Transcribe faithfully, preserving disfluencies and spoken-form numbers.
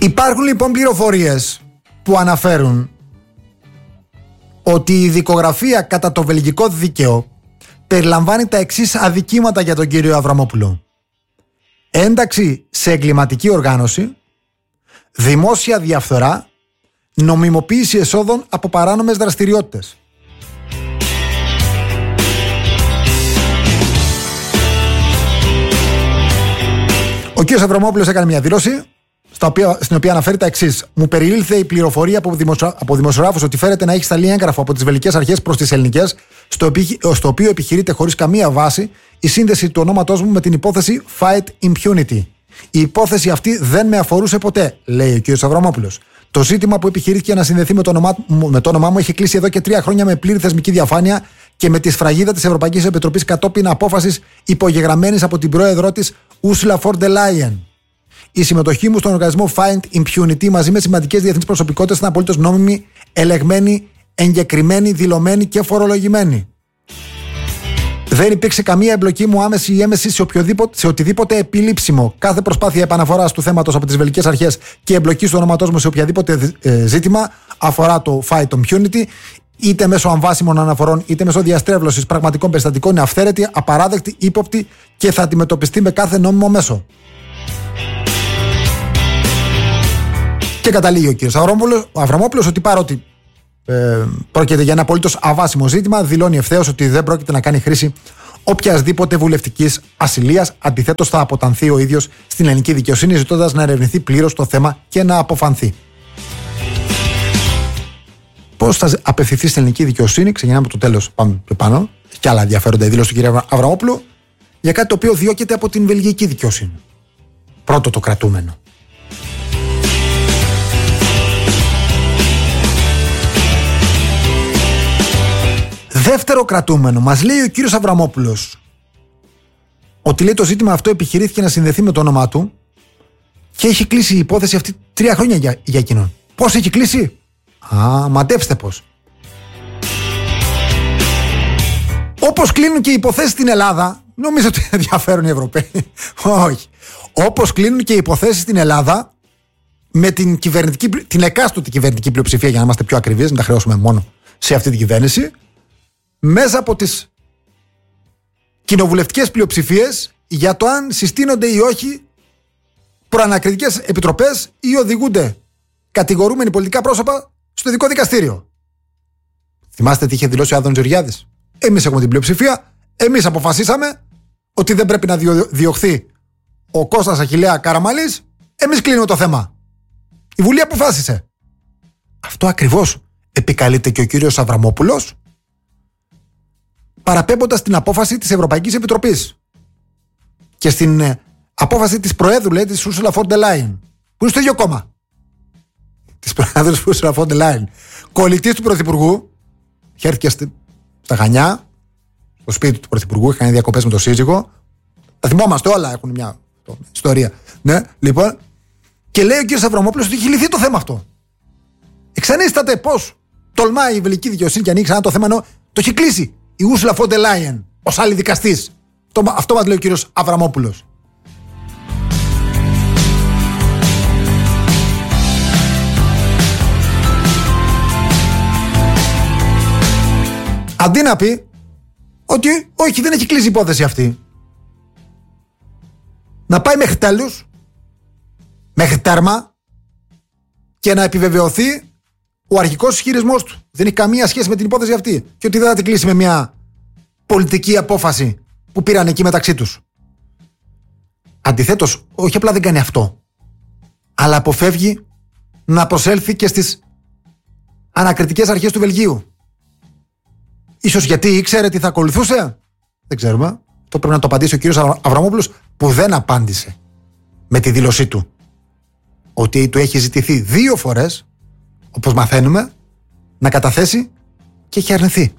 Υπάρχουν λοιπόν πληροφορίες που αναφέρουν ότι η δικογραφία κατά το βελγικό δίκαιο περιλαμβάνει τα εξής αδικήματα για τον κύριο Αβραμόπουλο: ένταξη σε εγκληματική οργάνωση, δημόσια διαφθορά, νομιμοποίηση εσόδων από παράνομες δραστηριότητες. Ο κ. Αβραμόπουλος έκανε μια δήλωση στα οποία, στην οποία αναφέρει τα εξής: μου περιήλθε η πληροφορία από, δημοσιο, από δημοσιογράφους ότι φέρεται να έχει σταλεί έγγραφο από τις βελγικές αρχές προς τις ελληνικές, στο, επι, στο οποίο επιχειρείται χωρίς καμία βάση η σύνδεση του ονόματός μου με την υπόθεση Fight Impunity. Η υπόθεση αυτή δεν με αφορούσε ποτέ, λέει ο κ. Αβραμόπουλος. Το ζήτημα που επιχειρήθηκε να συνδεθεί με το, όνομά, με το όνομά μου έχει κλείσει εδώ και τρία χρόνια με πλήρη θεσμική διαφάνεια και με τη σφραγίδα της Ευρωπαϊκής Επιτροπής κατόπιν απόφασης υπογεγραμμένης από την πρόεδρό της Ursula von der Leyen. Η συμμετοχή μου στον οργανισμό Fight Impunity μαζί με σημαντικές διεθνείς προσωπικότητες είναι απολύτως νόμιμη, ελεγμένη, εγκεκριμένη, δηλωμένη και φορολογημένη. Δεν υπήρξε καμία εμπλοκή μου άμεση ή έμεση σε, σε οτιδήποτε επιλήψιμο. Κάθε προσπάθεια επαναφοράς του θέματος από τις βελγικές αρχές και εμπλοκή του ονόματός μου σε οποιαδήποτε ε, ζήτημα αφορά το Fight Impunity, είτε μέσω αμβάσιμων αναφορών είτε μέσω διαστρέβλωσης πραγματικών περιστατικών, είναι αυθαίρετη, απαράδεκτη, ύποπτη και θα αντιμετωπιστεί με κάθε νόμιμο μέσο. Και καταλήγει ο κ. Αβραμόπουλος ότι παρότι ε, πρόκειται για ένα απολύτως αβάσιμο ζήτημα, δηλώνει ευθέως ότι δεν πρόκειται να κάνει χρήση οποιασδήποτε βουλευτικής ασυλίας. Αντιθέτως, θα αποτανθεί ο ίδιος στην ελληνική δικαιοσύνη, ζητώντας να ερευνηθεί πλήρως το θέμα και να αποφανθεί. Πώς θα απευθυνθεί στην ελληνική δικαιοσύνη? Ξεκινάμε από το τέλος, πάμε πιο πάνω. Έχει και άλλα ενδιαφέροντα η δήλωση του κ. Αβραμόπουλου για κάτι το οποίο διώκεται από την βελγική δικαιοσύνη. Πρώτο το κρατούμενο. Δεύτερο κρατούμενο, μας λέει ο κύριος Αβραμόπουλος ότι, λέει, το ζήτημα αυτό επιχειρήθηκε να συνδεθεί με το όνομά του και έχει κλείσει η υπόθεση αυτή τρία χρόνια για, για εκείνον. Πώς έχει κλείσει? Α, μαντέψτε πώς. Όπως κλείνουν και οι υποθέσεις στην Ελλάδα, νομίζω ότι ενδιαφέρουν οι Ευρωπαίοι. Όχι. Όπως κλείνουν και οι υποθέσεις στην Ελλάδα με την, κυβερνητική, την εκάστοτε κυβερνητική πλειοψηφία, για να είμαστε πιο ακριβείς, να τα χρεώσουμε μόνο σε αυτή την κυβέρνηση, μέσα από τις κοινοβουλευτικές πλειοψηφίες για το αν συστήνονται ή όχι προανακριτικές επιτροπές ή οδηγούνται κατηγορούμενοι πολιτικά πρόσωπα στο ειδικό δικαστήριο. Θυμάστε τι είχε δηλώσει ο Άδωνης Γεωργιάδης? Εμείς έχουμε την πλειοψηφία, εμείς αποφασίσαμε ότι δεν πρέπει να διωχθεί ο Κώστας Αχιλλέα Καραμανλής, εμείς κλείνουμε το θέμα. Η Βουλή αποφάσισε. Αυτό ακριβώς επικαλείται και ο κύριος Αβραμόπουλος, παραπέμποντας την απόφαση της Ευρωπαϊκής Επιτροπής και στην ε, απόφαση της Προέδρου, λέει, της Ursula von der Leyen, που είναι στο ίδιο κόμμα. Της Προέδρου της Ursula von der Leyen. Κολλητής του Πρωθυπουργού, χέρθηκε στα Χανιά, στο σπίτι του Πρωθυπουργού, είχε κάνει διακοπές με τον σύζυγο. Τα θυμόμαστε όλα, έχουν μια το, ιστορία. Ναι, λοιπόν. Και λέει ο κ. Αβραμόπουλος ότι έχει λυθεί το θέμα αυτό. Εξανίσταται πώς τολμάει η βελγική δικαιοσύνη και ανοίξει ξανά το θέμα, ενώ το έχει κλείσει η Ursula von der Leyen ως άλλη δικαστής. Το, αυτό μας λέει ο κύριος Αβραμόπουλος. Αντί να πει ότι όχι, δεν έχει κλείσει η υπόθεση αυτή, να πάει μέχρι τέλους, μέχρι τέρμα, και να επιβεβαιωθεί ο αρχικός ισχυρισμός του. Δεν έχει καμία σχέση με την υπόθεση αυτή και ότι δεν θα την κλείσει με μια πολιτική απόφαση που πήραν εκεί μεταξύ τους. Αντιθέτως, όχι απλά δεν κάνει αυτό, αλλά αποφεύγει να προσέλθει και στις ανακριτικές αρχές του Βελγίου. Ίσως γιατί ήξερε τι θα ακολουθούσε. Δεν ξέρουμε. Το πρέπει να το απαντήσει ο κύριος Αβραμόπουλος, που δεν απάντησε με τη δήλωσή του ότι του έχει ζητηθεί δύο φορές, όπως μαθαίνουμε, να καταθέσει και έχει αρνηθεί.